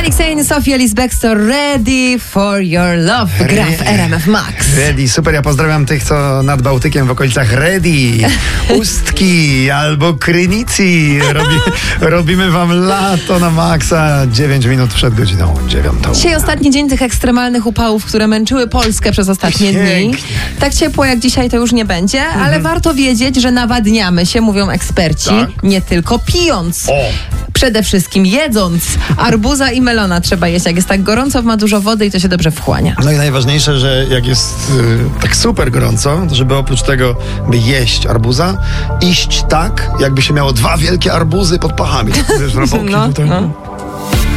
Felix Sane, Sophie Ellis Bextor, Ready for Your Love. Gra w RMF Max. Ready, super, ja pozdrawiam tych, co nad Bałtykiem w okolicach Ready, Ustki albo Krynici. Robimy wam lato na maksa 9 minut przed godziną 9. Dzisiaj ostatni dzień tych ekstremalnych upałów, które męczyły Polskę przez ostatnie dni. Tak ciepło jak dzisiaj to już nie będzie, ale warto wiedzieć, że nawadniamy się, mówią eksperci, nie tylko pijąc. Przede wszystkim jedząc. Arbuza i melona trzeba jeść. Jak jest tak gorąco, ma dużo wody i to się dobrze wchłania. No i najważniejsze, że jak jest tak super gorąco, to żeby oprócz tego, by jeść arbuza, iść tak, jakby się miało 2 wielkie arbuzy pod pachami. Wiesz, tutaj.